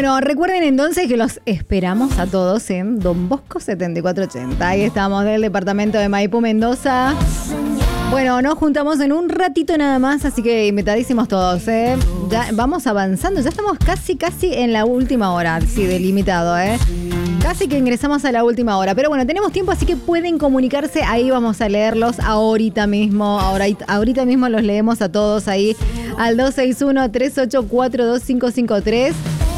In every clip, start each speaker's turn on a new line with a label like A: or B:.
A: Bueno, recuerden entonces que los esperamos a todos en Don Bosco 7480. Ahí estamos del departamento de Maipú, Mendoza. Bueno, nos juntamos en un ratito nada más, así que invitadísimos todos, ¿eh? Ya vamos avanzando, ya estamos casi en la última hora, sí, delimitado, ¿eh? Casi que ingresamos a la última hora, pero bueno, tenemos tiempo, así que pueden comunicarse, ahí vamos a leerlos ahorita mismo, ahorita mismo los leemos a todos ahí al 261-384-2553.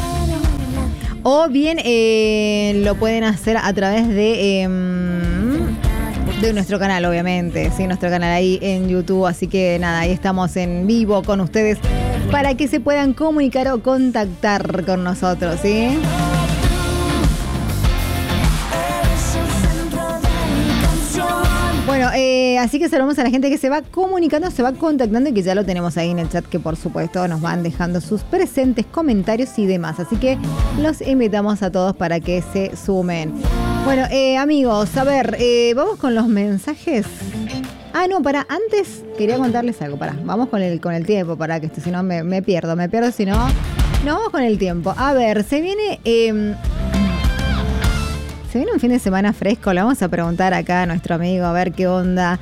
A: O bien lo pueden hacer a través de nuestro canal, obviamente, sí, nuestro canal ahí en YouTube. Así que nada, ahí estamos en vivo con ustedes para que se puedan comunicar o contactar con nosotros, ¿sí? Bueno, así que saludamos a la gente que se va comunicando, se va contactando y que ya lo tenemos ahí en el chat, que por supuesto nos van dejando sus presentes comentarios y demás. Así que los invitamos a todos para que se sumen. Bueno, amigos, a ver, vamos con los mensajes. Ah, no, antes quería contarles algo, vamos con el tiempo, que si no me pierdo si no. No, vamos con el tiempo. A ver, se viene un fin de semana fresco, le vamos a preguntar acá a nuestro amigo a ver qué onda.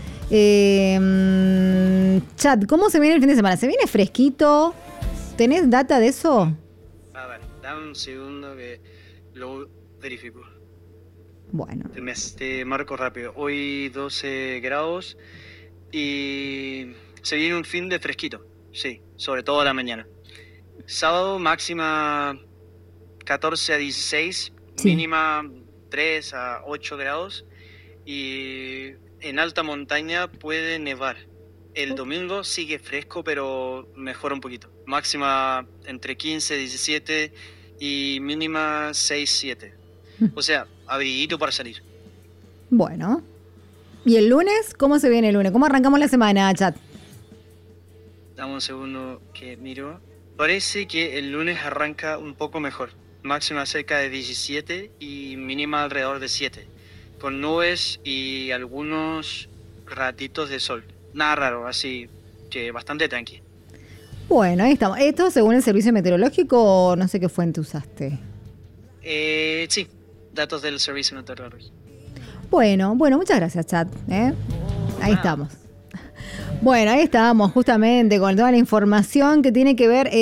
A: Chat, ¿cómo se viene el fin de semana? ¿Se viene fresquito? ¿Tenés data de eso?
B: A ver, dame un segundo que lo verifico.
A: Bueno.
B: Te marco rápido. Hoy 12 grados y se viene un fin de fresquito, sí, sobre todo a la mañana. Sábado máxima 14 a 16, sí. Mínima 3 a 8 grados y en alta montaña puede nevar. El domingo sigue fresco, pero mejora un poquito. Máxima entre 15 y 17 y mínima 6 7. O sea, abriguito para salir.
A: Bueno. ¿Y el lunes? ¿Cómo se viene el lunes? ¿Cómo arrancamos la semana, chat?
B: Dame un segundo que miro. Parece que el lunes arranca un poco mejor. Máxima cerca de 17 y mínima alrededor de 7. Con nubes y algunos ratitos de sol. Nada raro, así que bastante tranqui.
A: Bueno, ahí estamos. ¿Esto según el servicio meteorológico o no sé qué fuente usaste?
B: Sí, datos del servicio meteorológico.
A: Bueno, muchas gracias, chat. Ahí estamos. Bueno, ahí estábamos justamente con toda la información que tiene que ver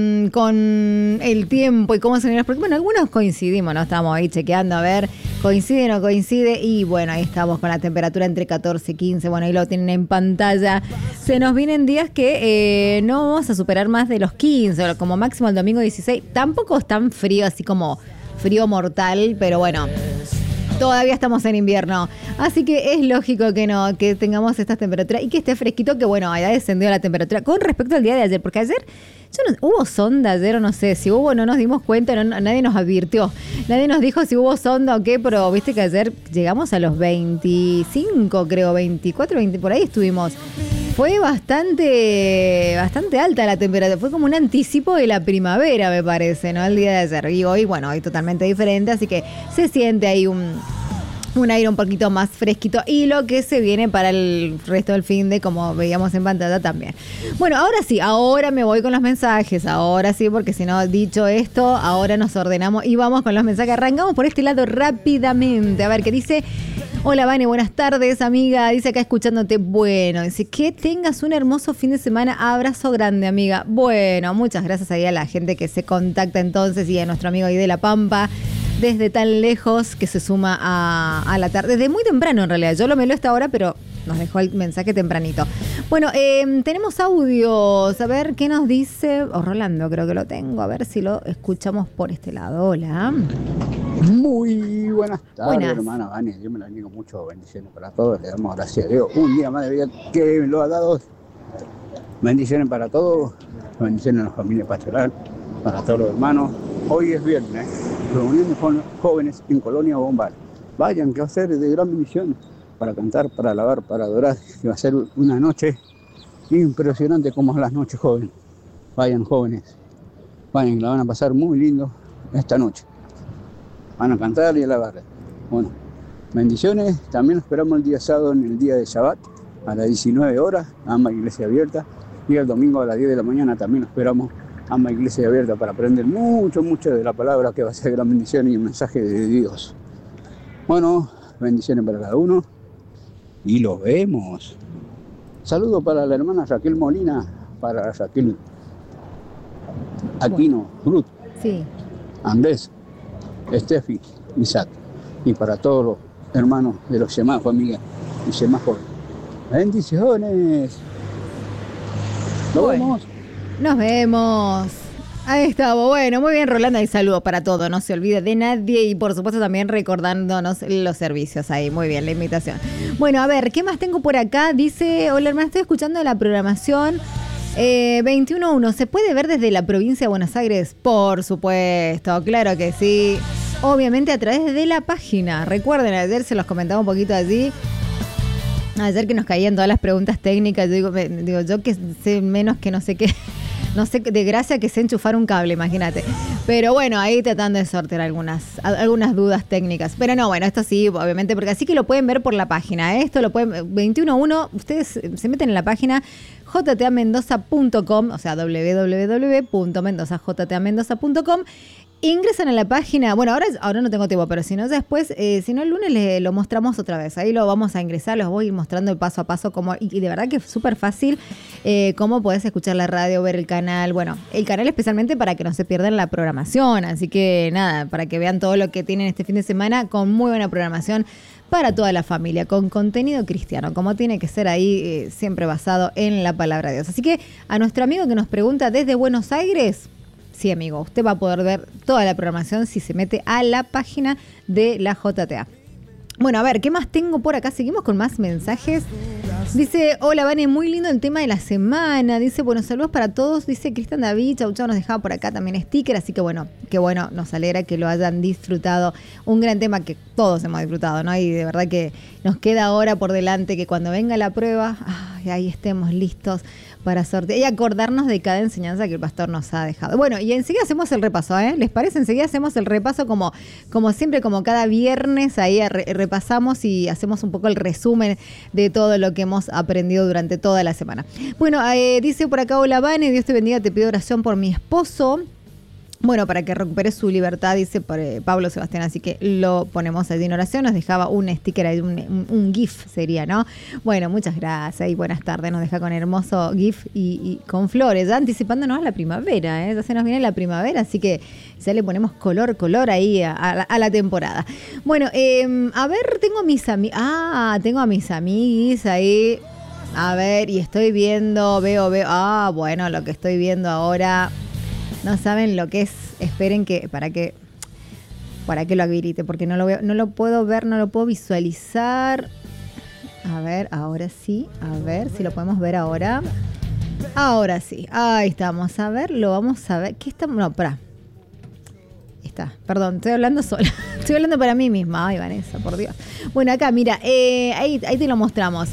A: con el tiempo y cómo se viene. Porque bueno, algunos coincidimos, ¿no? Estamos ahí chequeando a ver, coincide o no coincide. Y bueno, ahí estamos con la temperatura entre 14 y 15. Bueno, ahí lo tienen en pantalla. Se nos vienen días que no vamos a superar más de los 15, como máximo el domingo 16. Tampoco es tan frío, así como frío mortal, pero bueno. Todavía estamos en invierno, así que es lógico que tengamos estas temperaturas y que esté fresquito, que bueno, haya descendido la temperatura con respecto al día de ayer, porque ayer hubo sonda ayer o no sé, si hubo no nos dimos cuenta, nadie nos advirtió, nadie nos dijo si hubo sonda o qué, pero viste que ayer llegamos a los 25, creo, 24, 20, por ahí estuvimos. Fue bastante alta la temperatura, fue como un anticipo de la primavera, me parece, ¿no? El día de ayer. Y hoy totalmente diferente, así que se siente ahí un aire un poquito más fresquito y lo que se viene para el resto del fin de, como veíamos en pantalla también. Bueno, ahora me voy con los mensajes, ahora sí, porque si no, dicho esto, ahora nos ordenamos y vamos con los mensajes. Arrancamos por este lado rápidamente. A ver, ¿qué dice? Hola, Vane, buenas tardes, amiga. Dice acá escuchándote. Bueno, dice que tengas un hermoso fin de semana. Abrazo grande, amiga. Bueno, muchas gracias ahí a la gente que se contacta entonces y a nuestro amigo ahí de La Pampa, desde tan lejos, que se suma a la tarde. Desde muy temprano, en realidad. Yo lo melo a esta hora, pero nos dejó el mensaje tempranito. Bueno, tenemos audios. A ver qué nos dice. Rolando, creo que lo tengo. A ver si lo escuchamos por este lado. Hola.
C: Muy buenas tardes, hermana Vane. Dios me la bendiga mucho. Bendiciones para todos. Le damos gracias a Dios. Un día más de vida que me lo ha dado. Bendiciones para todos. Bendiciones a la familia pastoral, para todos los hermanos. Hoy es viernes. Reunión de jóvenes en Colonia Bombal. Vayan, que va a ser de gran bendición para cantar, para alabar, para adorar. Que va a ser una noche impresionante como las noches jóvenes. Vayan, jóvenes. Vayan, la van a pasar muy lindo esta noche. Van a cantar y alabar. Bueno, bendiciones. También esperamos el día sábado en el día de Shabbat a las 19 horas, ambas iglesias abiertas. Y el domingo a las 10 de la mañana también esperamos Ama Iglesia Abierta para aprender mucho de la palabra que va a ser gran bendición y el mensaje de Dios. Bueno, bendiciones para cada uno y los vemos. Saludo para la hermana Raquel Molina, para Raquel Aquino, Ruth,
A: sí.
C: Andrés, Estefi, Isaac y para todos los hermanos de los semáforos, amigas y semáforos. Bendiciones. Nos vemos.
A: Nos vemos. Ahí está, bueno, muy bien, Rolanda, y saludos para todos, no se olvide de nadie y por supuesto también recordándonos los servicios ahí, muy bien, la invitación. Bueno, a ver, ¿qué más tengo por acá? Dice, hola hermana, estoy escuchando la programación 21.1, ¿se puede ver desde la provincia de Buenos Aires? Por supuesto, claro que sí, obviamente a través de la página, recuerden, ayer se los comentaba un poquito allí. Ayer que nos caían todas las preguntas técnicas, yo digo, yo que sé menos que no sé qué, no sé de gracia que sé enchufar un cable, imagínate. Pero bueno, ahí tratando de sortear algunas dudas técnicas. Pero no, bueno, esto sí, obviamente, porque así que lo pueden ver por la página. Esto lo pueden, 21.1, ustedes se meten en la página jtamendoza.com, o sea, www.mendozajtamendoza.com. Ingresan a la página, bueno, ahora no tengo tiempo, pero si no después, si no el lunes lo mostramos otra vez. Ahí lo vamos a ingresar, los voy a ir mostrando el paso a paso y de verdad que es súper fácil cómo podés escuchar la radio, ver el canal. Bueno, el canal especialmente para que no se pierdan la programación. Así que nada, para que vean todo lo que tienen este fin de semana con muy buena programación para toda la familia, con contenido cristiano, como tiene que ser ahí, siempre basado en la palabra de Dios. Así que a nuestro amigo que nos pregunta desde Buenos Aires... Sí, amigo, usted va a poder ver toda la programación si se mete a la página de la JTA. Bueno, a ver, ¿qué más tengo por acá? Seguimos con más mensajes. Dice, hola, Vane, muy lindo el tema de la semana. Dice, bueno, saludos para todos. Dice Cristian David, chau, nos dejaba por acá también sticker. Así que bueno, qué bueno, nos alegra que lo hayan disfrutado. Un gran tema que todos hemos disfrutado, ¿no? Y de verdad que nos queda ahora por delante que cuando venga la prueba, ahí estemos listos para sortear y acordarnos de cada enseñanza que el pastor nos ha dejado. Bueno, y enseguida hacemos el repaso, ¿eh? ¿Les parece? Enseguida hacemos el repaso como siempre, como cada viernes, ahí repasamos y hacemos un poco el resumen de todo lo que hemos aprendido durante toda la semana. Bueno, dice por acá, hola Vane, Dios te bendiga, te pido oración por mi esposo. Bueno, para que recupere su libertad, dice Pablo Sebastián, así que lo ponemos allí en oración. Nos dejaba un sticker ahí, un GIF sería, ¿no? Bueno, muchas gracias y buenas tardes. Nos deja con hermoso GIF y con flores, ya anticipándonos a la primavera, ¿eh? Ya se nos viene la primavera, así que ya le ponemos color ahí a la temporada. Bueno, a ver, tengo a mis amiguis ahí. A ver, y estoy viendo, veo. Bueno, lo que estoy viendo ahora... No saben lo que es. Esperen para que lo habilite, porque no lo puedo ver, no lo puedo visualizar. A ver, ahora sí. A ver si lo podemos ver ahora. Ahora sí. Ahí estamos. A ver, lo vamos a ver. ¿Qué estamos? No, pará. Está. Perdón, estoy hablando sola. Estoy hablando para mí misma. Ay, Vanessa, por Dios. Bueno, acá, mira, ahí te lo mostramos.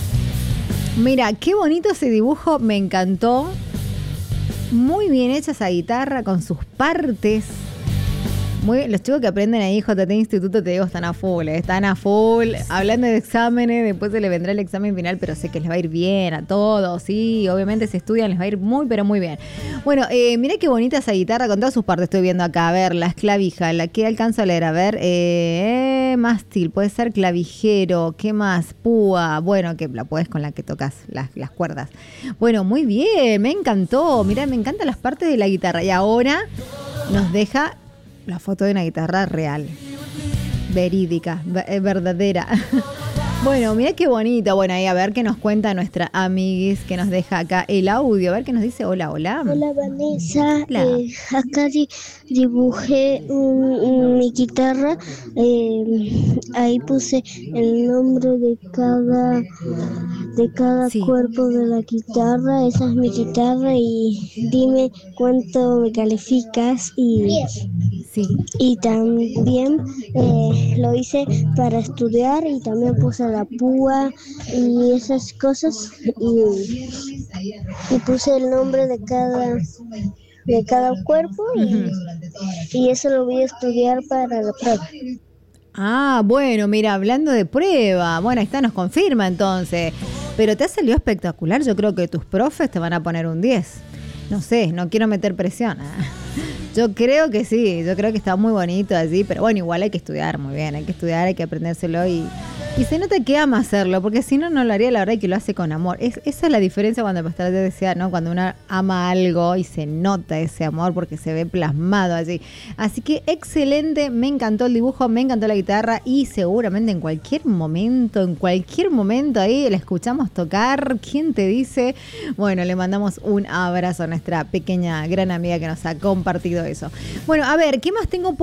A: Mira, qué bonito ese dibujo. Me encantó. Muy bien hecha esa guitarra con sus partes. Los chicos que aprenden ahí, JT Instituto, te digo, están a full. Hablando de exámenes, después se les vendrá el examen final, pero sé que les va a ir bien a todos. Sí, obviamente si estudian les va a ir muy, pero muy bien. Bueno, mirá qué bonita esa guitarra con todas sus partes. Estoy viendo acá, a ver, la esclavija, la que alcanzo a leer, a ver, mástil, puede ser clavijero, ¿qué más? Púa, bueno, que la puedes con la que tocas las cuerdas. Bueno, muy bien, me encantó. Mirá, me encantan las partes de la guitarra. Y ahora nos deja la foto de una guitarra real, verídica, verdadera. Bueno, mira qué bonita. Bueno, ahí a ver qué nos cuenta nuestra amiguis que nos deja acá el audio. A ver qué nos dice. Hola.
D: Hola, Vanessa. Acá dibujé mi guitarra. Ahí puse el nombre de cada cuerpo de la guitarra. Esa es mi guitarra y dime cuánto me calificas. Y también lo hice para estudiar y también puse la púa y esas cosas y puse el nombre de cada cuerpo y eso lo voy a estudiar para la prueba.
A: Bueno, mira, hablando de prueba, bueno, ahí está, nos confirma entonces, pero te ha salido espectacular. Yo creo que tus profes te van a poner un 10. No sé, no quiero meter presión. Yo creo que sí, yo creo que está muy bonito así, pero bueno, igual hay que estudiar muy bien, hay que estudiar, hay que aprendérselo y se nota que ama hacerlo, porque si no, no lo haría, la verdad, y que lo hace con amor. Esa es la diferencia cuando el pastor decía, ¿no? Cuando uno ama algo y se nota ese amor porque se ve plasmado allí. Así que excelente, me encantó el dibujo, me encantó la guitarra y seguramente en cualquier momento ahí la escuchamos tocar. ¿Quién te dice? Bueno, le mandamos un abrazo a nuestra pequeña gran amiga que nos ha compartido eso. Bueno, a ver, ¿qué más tengo?